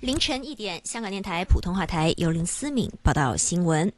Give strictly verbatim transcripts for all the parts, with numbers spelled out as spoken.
凌晨一点，香港电台普通话台由林思敏报道新闻。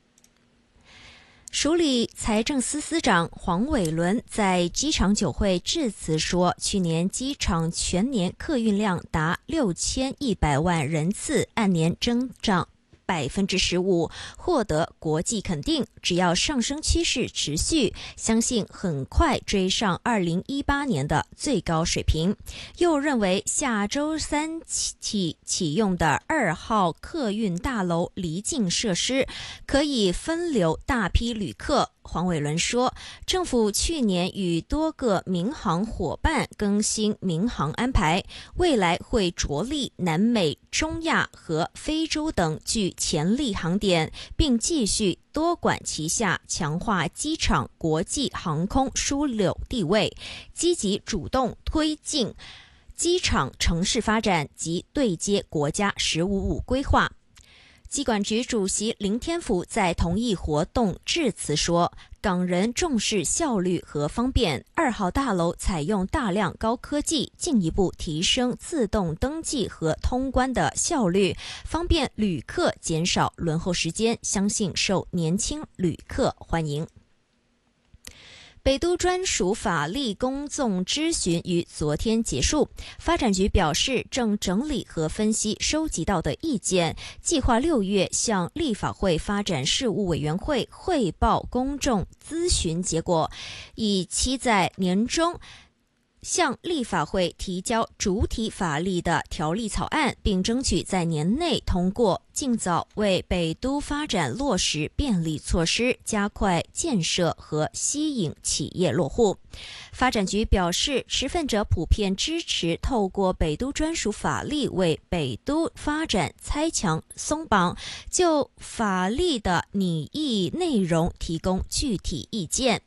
署理财政司司长黄伟纶在机场酒会致辞说，去年机场全年客运量达六千一百万人次，按年增长百分之十五，获得国际肯定。只要上升趋势持续，相信很快追上二零一八年的最高水平。又认为下周三起启用的二号客运大楼离境设施可以分流大批旅客。黄伟纶说，政府去年与多个民航伙伴更新民航安排，未来会着力南美、中亚和非洲等具潜力航点，并继续多管齐下，强化机场国际航空枢纽地位，积极主动推进机场城市发展及对接国家十五五规划。机管局主席林天福在同一活动致辞说，港人重视效率和方便，二号大楼采用大量高科技，进一步提升自动登记和通关的效率，方便旅客减少轮候时间，相信受年轻旅客欢迎。北都专属法律公众咨询于昨天结束，发展局表示正整理和分析收集到的意见，计划六月向立法会发展事务委员会汇报公众咨询结果，以期在年中向立法会提交主体法律的条例草案，并争取在年内通过，尽早为北都发展落实便利措施，加快建设和吸引企业落户。发展局表示，持份者普遍支持透过北都专属法律为北都发展拆墙松绑，就法律的拟议内容提供具体意见。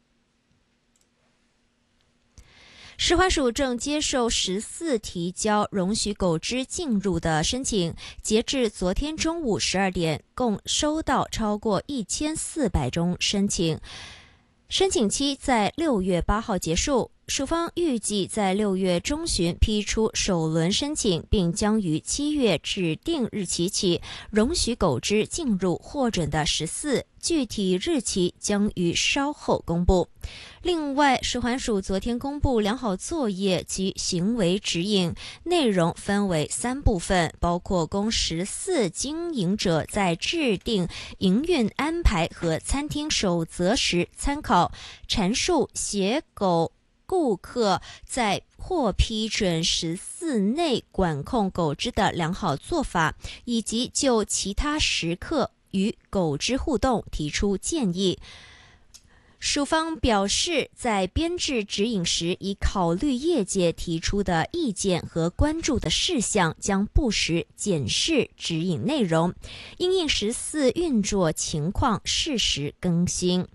食环署正接受十四提交容许狗只进入的申请，截至昨天中午十二点，共收到超过一千四百宗申请，申请期在六月八号结束。署方预计在六月中旬批出首轮申请，并将于七月指定日期起容许狗只进入获准的十四，具体日期将于稍后公布。另外，食环署昨天公布良好作业及行为指引，内容分为三部分，包括供十四经营者在制定营运安排和餐厅守则时参考，阐述携狗顾客在获批准十四内管控狗只的良好做法，以及就其他时刻与狗只互动提出建议。署方表示，在编制指引时，已考虑业界提出的意见和关注的事项，将不时检视指引内容，因应十四运作情况适时更新。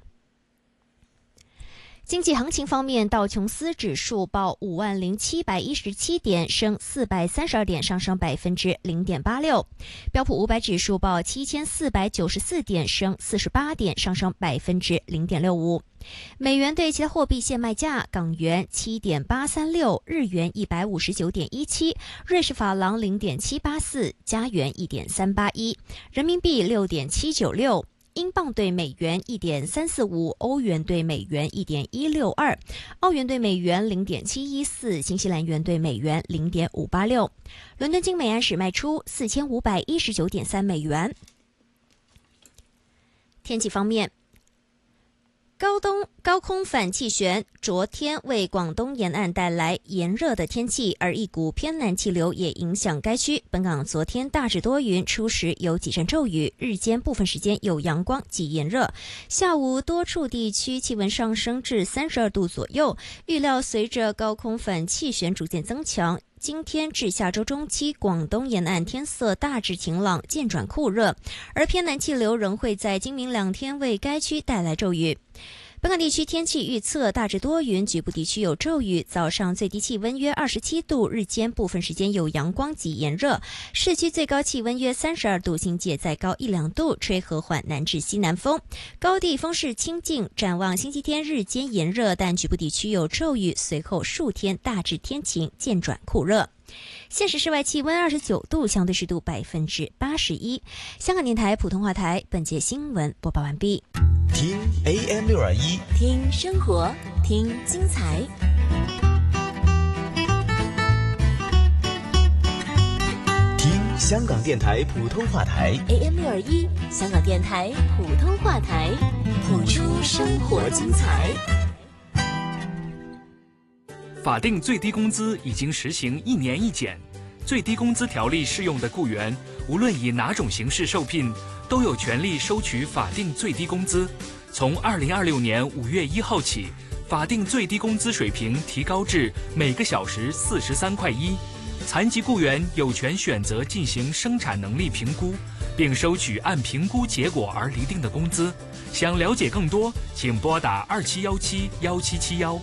经济行情方面，道琼斯指数报五万零七百一十七点，升四百三十二点，上升百分之零点八六；标普五百指数报七千四百九十四点，升四十八点，上升百分之零点六五。美元对其他货币现卖价：港元七点八三六，日元一百五十九点一七，瑞士法郎零点七八四，加元一点三八一，人民币六点七九六。英镑对美元 一点三四五， 欧元对美元 一点一六二， 澳元对美元 零点七一四， 新西兰元对美元 零点五八六。伦敦金每安士卖出四千五百一十九点三美元。天气方面，高东高空反气旋昨天为广东沿岸带来炎热的天气，而一股偏南气流也影响该区。本港昨天大致多云，初时有几阵骤雨，日间部分时间有阳光及炎热，下午多处地区气温上升至三十二度左右。预料随着高空反气旋逐渐增强，今天至下周中期，广东沿岸天色大致晴朗，渐转酷热，而偏南气流仍会在今明两天为该区带来骤雨。本港地区天气预测大致多云，局部地区有骤雨，早上最低气温约二十七度，日间部分时间有阳光及炎热，市区最高气温约三十二度，新界再高一两度，吹和缓南至西南风，高地风势清劲。展望星期天日间炎热，但局部地区有骤雨，随后数天大致天晴，渐转酷热。 现时室外气温二十九度，相对湿度百分之八十一。香港电台普通话台，本节新闻播报完毕。 听 A M 六二一， 听生活，听精彩。 听香港电台普通话台 A M 六二一，香港电台普通话台，谱出生活精彩。 法定最低工资已经实行一年一检，最低工资条例适用的雇员，无论以哪种形式受聘，都有权利收取法定最低工资。从二零二六年五月一号起，法定最低工资水平提高至每个小时四十三块一。残疾雇员有权选择进行生产能力评估，并收取按评估结果而厘定的工资。想了解更多，请拨打二七幺七幺七七幺。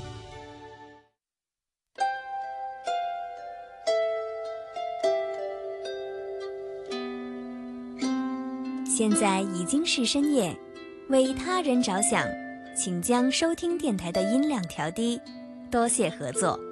现在已经是深夜，为他人着想，请将收听电台的音量调低，多谢合作。